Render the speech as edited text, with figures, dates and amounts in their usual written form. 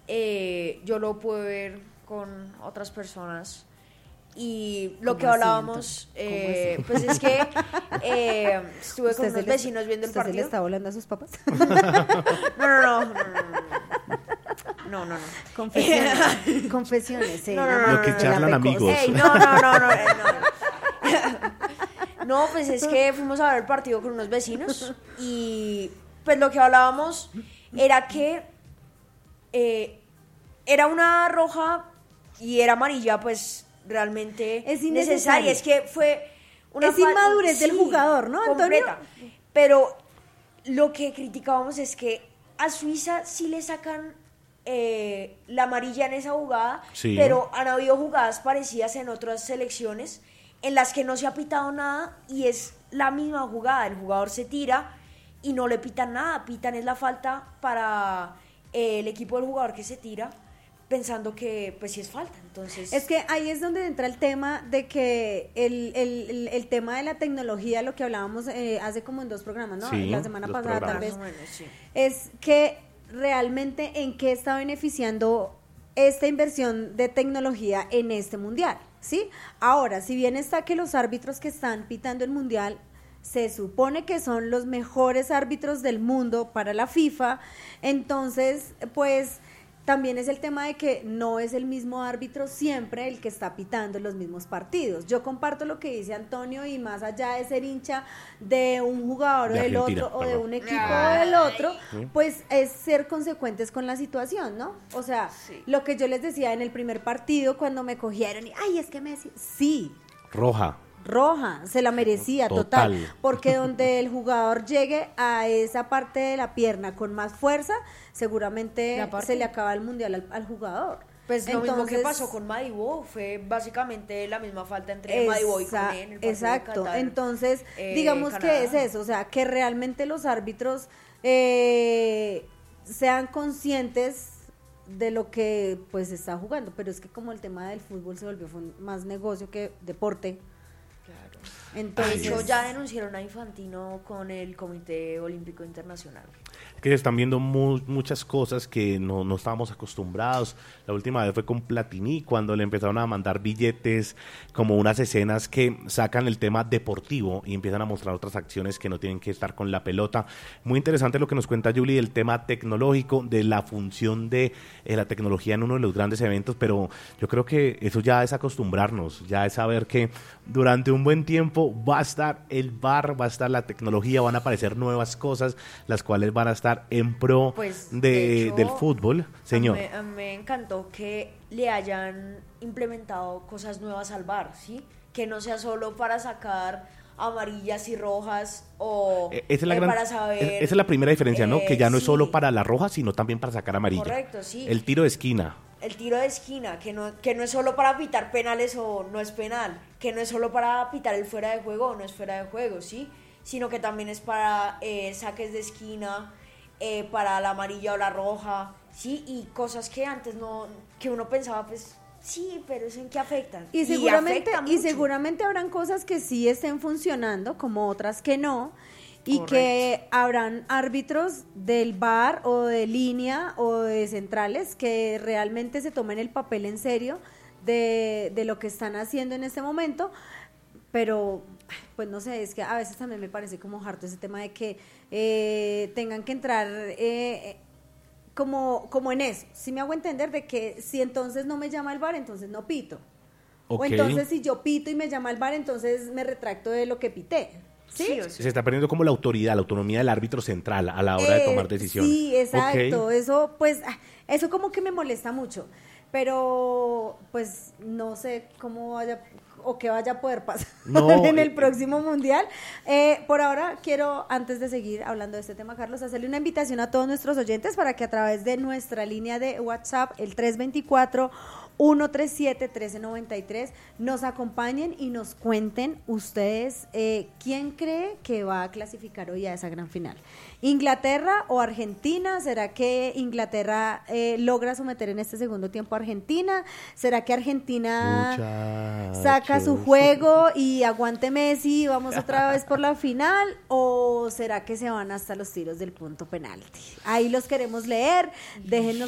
yo lo pude ver con otras personas. Y lo que hablábamos, pues es que estuve con unos vecinos viendo el partido. ¿Usted se le está volando a sus papás? No. Confesiones. Lo que charlan amigos. No, pues es que fuimos a ver el partido con unos vecinos y pues lo que hablábamos era que era una roja y era amarilla, pues realmente es innecesaria. Es que fue una inmadurez del jugador, ¿no, completa. Antonio? Pero lo que criticábamos es que a Suiza sí le sacan la amarilla en esa jugada, sí. Pero han habido jugadas parecidas en otras selecciones en las que no se ha pitado nada y es la misma jugada, el jugador se tira y no le pitan nada, pitan es la falta para el equipo del jugador que se tira, pensando que pues sí es falta. Entonces es que ahí es donde entra el tema de que el tema de la tecnología, lo que hablábamos hace como en 2 programas, ¿no? Sí, la semana pasada tal vez, sí. Es que realmente en qué está beneficiando esta inversión de tecnología en este mundial, ¿sí? Ahora, si bien está que los árbitros que están pitando el mundial se supone que son los mejores árbitros del mundo para la FIFA, entonces pues también es el tema de que no es el mismo árbitro siempre el que está pitando los mismos partidos. Yo comparto lo que dice Antonio y más allá de ser hincha de un jugador o del otro o de un equipo o del otro, pues es ser consecuentes con la situación, ¿no? O sea, sí. Lo que yo les decía en el primer partido cuando me cogieron y, ay, es que Messi, sí. Roja, se la merecía, total, porque donde el jugador llegue a esa parte de la pierna con más fuerza, seguramente se le acaba el mundial al jugador. Pues lo mismo que pasó con Madibo, fue básicamente la misma falta entre Madibo y Koné en el partido exacto, de Qatar, entonces digamos Canadá. Que es eso, o sea, que realmente los árbitros sean conscientes de lo que pues se está jugando, pero es que como el tema del fútbol se volvió más negocio que deporte. Claro. Entonces, de hecho, ya denunciaron a Infantino con el Comité Olímpico Internacional. Que se están viendo muchas cosas que no estábamos acostumbrados. La última vez fue con Platini, cuando le empezaron a mandar billetes, como unas escenas que sacan el tema deportivo y empiezan a mostrar otras acciones que no tienen que estar con la pelota. Muy interesante lo que nos cuenta Julie del tema tecnológico, de la función de la tecnología en uno de los grandes eventos, pero yo creo que eso ya es acostumbrarnos, ya es saber que durante un buen tiempo va a estar el VAR, va a estar la tecnología, van a aparecer nuevas cosas, las cuales van a estar en pro pues, de hecho, del fútbol. Señor. A mí me encantó que le hayan implementado cosas nuevas al VAR, ¿sí? Que no sea solo para sacar amarillas y rojas o para saber... Esa es la primera diferencia, ¿no? Que ya no es sí. solo para la roja, sino también para sacar amarilla. Correcto, sí. El tiro de esquina. El tiro de esquina, que no es solo para pitar penales o no es penal, que no es solo para pitar el fuera de juego o no es fuera de juego, ¿sí? Sino que también es para saques de esquina, para la amarilla o la roja, ¿sí? Y cosas que antes que uno pensaba, pues, sí, pero ¿eso en qué afectan? Y seguramente habrán cosas que sí estén funcionando, como otras que no, y correcto. Que habrán árbitros del VAR o de línea o de centrales que realmente se tomen el papel en serio de lo que están haciendo en este momento, pero pues no sé, es que a veces también me parece como harto ese tema de que tengan que entrar como en eso, si me hago entender, de que si entonces no me llama el VAR, entonces no pito, okay. O entonces si yo pito y me llama el VAR, entonces me retracto de lo que pité. ¿Sí? Se está perdiendo como la autoridad, la autonomía del árbitro central a la hora de tomar decisiones. Sí, exacto, okay. Eso como que me molesta mucho, pero pues no sé cómo vaya o qué vaya a poder pasar en el próximo mundial. Por ahora quiero, antes de seguir hablando de este tema, Carlos, hacerle una invitación a todos nuestros oyentes para que a través de nuestra línea de WhatsApp, el 324-137-1393, nos acompañen y nos cuenten ustedes quién cree que va a clasificar hoy a esa gran final. ¿Inglaterra o Argentina? ¿Será que Inglaterra logra someter en este segundo tiempo a Argentina? ¿Será que Argentina saca su juego y aguante Messi y vamos otra vez por la final? ¿O será que se van hasta los tiros del punto penalti? Ahí los queremos leer, déjenos